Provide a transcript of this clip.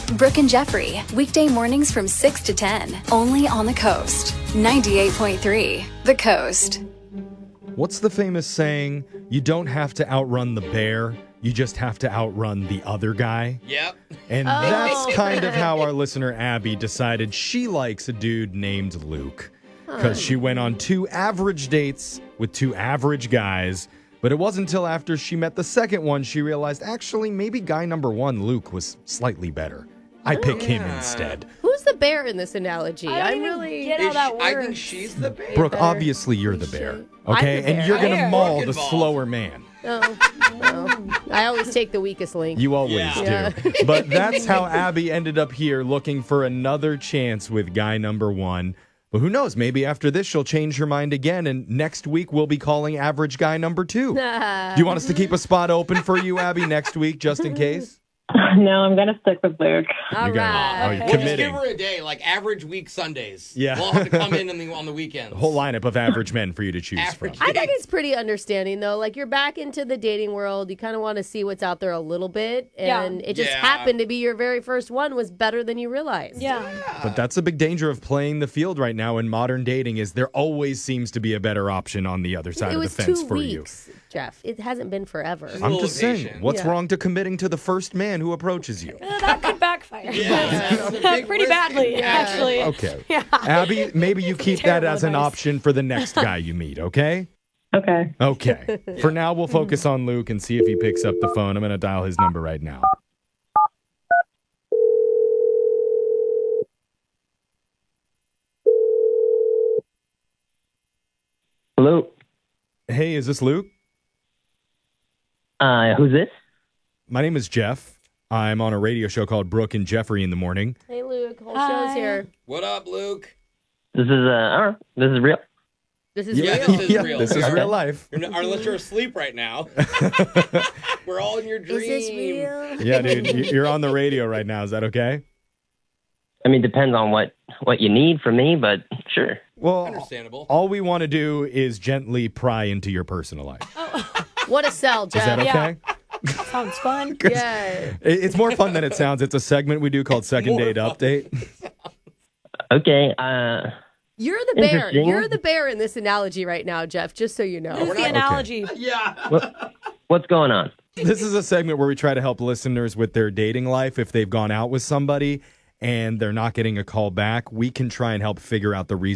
Brooke and Jeffrey, weekday mornings from 6 to 10, only on the Coast. 98.3, The Coast. What's the famous saying? You don't have to outrun the bear, you just have to outrun the other guy. Yep. And that's kind of how our listener Abby decided she likes a dude named Luke. Because she went on 2 average dates with 2 average guys. But it wasn't until after she met the second one she realized, actually, maybe guy number 1, Luke, was slightly better. I pick him instead. Who's the bear in this analogy? I don't even get how that works. I think she's the bear. Brooke, obviously you're the bear. Okay? I'm the bear. And you're going to Bear. maul Brooke the involved. slower man. Oh. I always take the weakest link. You always Yeah. do. But that's how Abby ended up here looking for another chance with guy number 1. But who knows? Maybe after this, she'll change her mind again, and next week we'll be calling average guy number 2. Do you want us to keep a spot open for you, Abby, next week, just in case? No, I'm going to stick with Luke. All You got right. it. Oh, We'll you're just committing. give her a day, like average week Sundays. Yeah. We'll have to come in on the weekends. Whole lineup of average men for you to choose Average. from. I think it's pretty understanding, though. Like, you're back into the dating world. You kind of want to see what's out there a little bit. And it just Yeah. happened to be your very first one was better than you realized. Yeah. But that's a big danger of playing the field right now in modern dating is there always seems to be a better option on the other side It of the was fence 2 for weeks, Jeff. It hasn't been forever. Just I'm little just saying, patient. what's Yeah. wrong to committing to the first man who approaches you? That could backfire. Yeah, that's a big Pretty risk. badly, actually. Okay. Yeah. Abby, maybe you keep that Terrible as an advice. option for the next guy you meet, okay? Okay. Okay. For now, we'll focus on Luke and see if he picks up the phone. I'm going to dial his number right now. Hello. Hey, is this Luke? Who's this? My name is Jeff. I'm on a radio show called Brooke and Jeffrey in the morning. Hey, Luke. Whole Hi. show's here. What up, Luke? This is this is real. This is Yeah, real. this is real. This is real life. Unless you're asleep right now. We're all in your dream. Is this real? Yeah, dude, you're on the radio right now. Is that okay? I mean, depends on what you need from me, but sure. Well, Understandable. all we want to do is gently pry into your personal life. What a sell, Is Jeff. that Yeah. okay? Sounds fun. Yeah. It's more fun than it sounds. It's a segment we do called Second More Date fun. Update. Okay. You're the bear. Interesting. You're the bear in this analogy right now, Jeff, just so you know. This is the analogy. Yeah. What's going on? This is a segment where we try to help listeners with their dating life. If they've gone out with somebody and they're not getting a call back, we can try and help figure out the reason